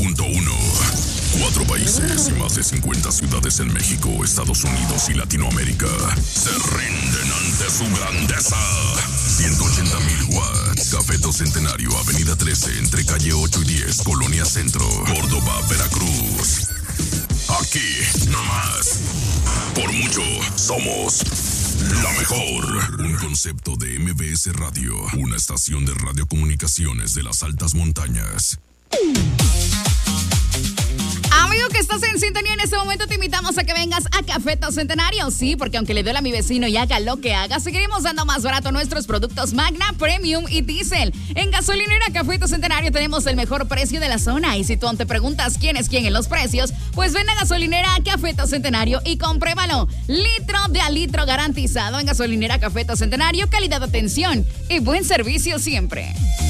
4 países y más de 50 ciudades en México, Estados Unidos y Latinoamérica se rinden ante su grandeza. 180,000 watts. Cafeto Centenario, Avenida 13, entre calle 8 y 10, Colonia Centro, Córdoba, Veracruz. Aquí, nomás. Por mucho, somos la mejor. Un concepto de MBS Radio, una estación de radiocomunicaciones de las altas montañas. Amigo que estás en sintonía en este momento, te invitamos a que vengas a Cafeto Centenario. Sí, porque aunque le duele a mi vecino y haga lo que haga, seguiremos dando más barato nuestros productos Magna, Premium y Diesel. En gasolinera Cafeto Centenario tenemos el mejor precio de la zona. Y si tú te preguntas quién es quién en los precios, pues ven a gasolinera Cafeto Centenario y compruébalo. Litro de a litro garantizado en gasolinera Cafeto Centenario. Calidad de atención y buen servicio siempre.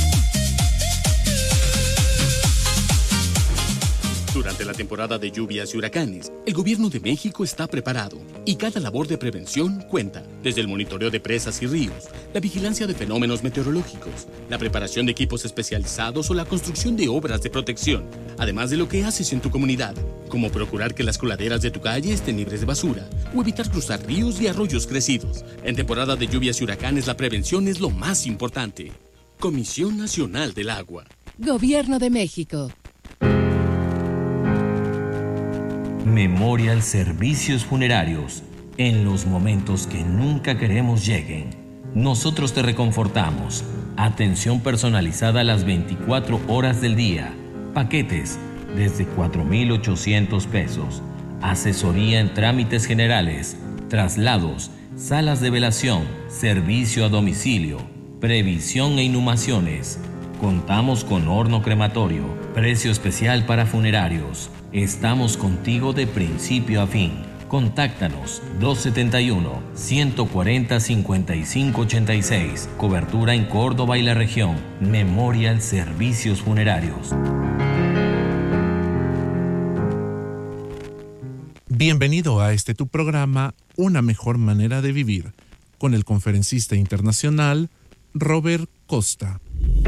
Durante la temporada de lluvias y huracanes, el Gobierno de México está preparado y cada labor de prevención cuenta. Desde el monitoreo de presas y ríos, la vigilancia de fenómenos meteorológicos, la preparación de equipos especializados o la construcción de obras de protección, además de lo que haces en tu comunidad, como procurar que las coladeras de tu calle estén libres de basura o evitar cruzar ríos y arroyos crecidos. En temporada de lluvias y huracanes, la prevención es lo más importante. Comisión Nacional del Agua. Gobierno de México. Memorial Servicios Funerarios. En los momentos que nunca queremos lleguen, nosotros te reconfortamos. Atención personalizada a las 24 horas del día. Paquetes desde 4,800 pesos. Asesoría en trámites generales, traslados, salas de velación, servicio a domicilio, previsión e inhumaciones. Contamos con horno crematorio, precio especial para funerarios. Estamos contigo de principio a fin. Contáctanos 271-140-5586. Cobertura en Córdoba y la región. Memorial Servicios Funerarios. Bienvenido a tu programa Una Mejor Manera de Vivir, con el conferencista internacional Robert Costa.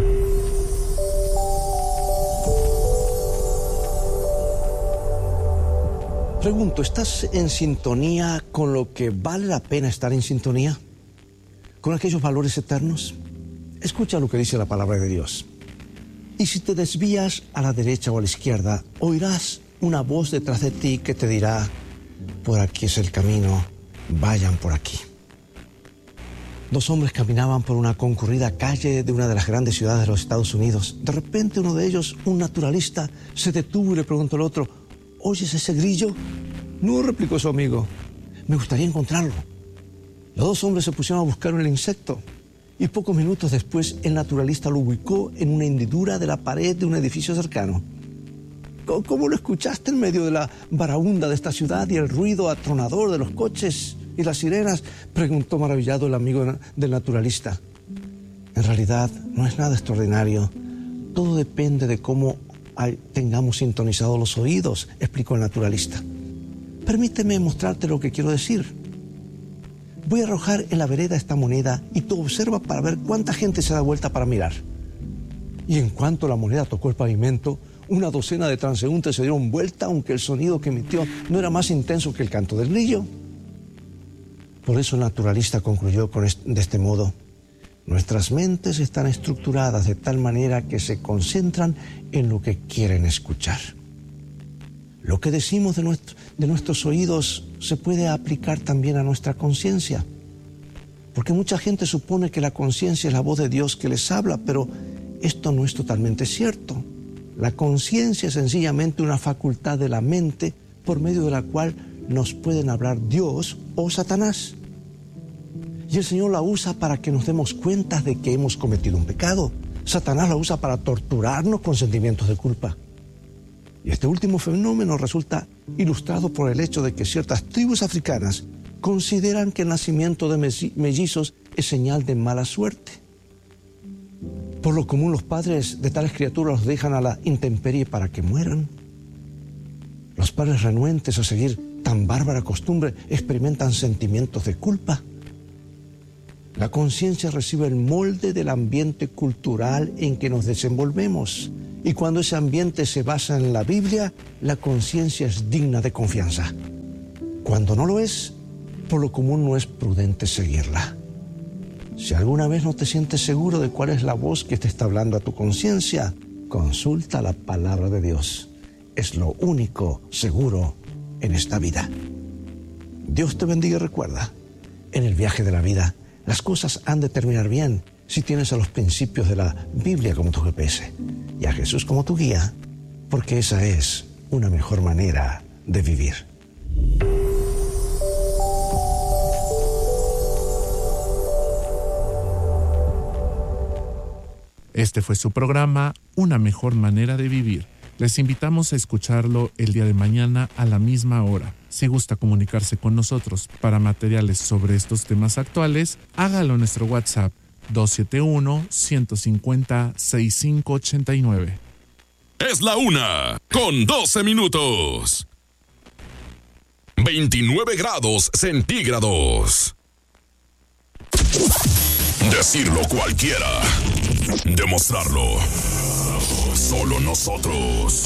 Pregunto, ¿estás en sintonía con lo que vale la pena estar en sintonía? ¿Con aquellos valores eternos? Escucha lo que dice la palabra de Dios. Y si te desvías a la derecha o a la izquierda, oirás una voz detrás de ti que te dirá: por aquí es el camino, vayan por aquí. 2 hombres caminaban por una concurrida calle de una de las grandes ciudades de los Estados Unidos. De repente uno de ellos, un naturalista, se detuvo y le preguntó al otro: ¿oyes ese grillo? No, replicó su amigo. Me gustaría encontrarlo. Los 2 hombres se pusieron a buscar el insecto y pocos minutos después el naturalista lo ubicó en una hendidura de la pared de un edificio cercano. ¿Cómo lo escuchaste en medio de la baraúnda de esta ciudad y el ruido atronador de los coches y las sirenas?, preguntó maravillado el amigo del naturalista. En realidad no es nada extraordinario. Todo depende de cómo tengamos sintonizados los oídos, explicó el naturalista. Permíteme mostrarte lo que quiero decir. Voy a arrojar en la vereda esta moneda y tú observa para ver cuánta gente se da vuelta para mirar. Y en cuanto la moneda tocó el pavimento, una docena de transeúntes se dieron vuelta, aunque el sonido que emitió no era más intenso que el canto del grillo. Por eso el naturalista concluyó de este modo: nuestras mentes están estructuradas de tal manera que se concentran en lo que quieren escuchar. Lo que decimos de nuestros oídos se puede aplicar también a nuestra conciencia. Porque mucha gente supone que la conciencia es la voz de Dios que les habla, pero esto no es totalmente cierto. La conciencia es sencillamente una facultad de la mente por medio de la cual nos pueden hablar Dios o Satanás. Y el Señor la usa para que nos demos cuenta de que hemos cometido un pecado. Satanás la usa para torturarnos con sentimientos de culpa. Y este último fenómeno resulta ilustrado por el hecho de que ciertas tribus africanas consideran que el nacimiento de mellizos es señal de mala suerte. Por lo común, los padres de tales criaturas los dejan a la intemperie para que mueran. Los padres renuentes a seguir tan bárbara costumbre experimentan sentimientos de culpa. La conciencia recibe el molde del ambiente cultural en que nos desenvolvemos. Y cuando ese ambiente se basa en la Biblia, la conciencia es digna de confianza. Cuando no lo es, por lo común no es prudente seguirla. Si alguna vez no te sientes seguro de cuál es la voz que te está hablando a tu conciencia, consulta la palabra de Dios. Es lo único seguro en esta vida. Dios te bendiga y recuerda, en el viaje de la vida, las cosas han de terminar bien si tienes a los principios de la Biblia como tu GPS y a Jesús como tu guía, porque esa es una mejor manera de vivir. Este fue su programa, Una mejor manera de vivir. Les invitamos a escucharlo el día de mañana a la misma hora. Si gusta comunicarse con nosotros para materiales sobre estos temas actuales, hágalo en nuestro WhatsApp 271-150-6589. Es la 1:12. 29 grados centígrados. Decirlo cualquiera. Demostrarlo. Solo nosotros.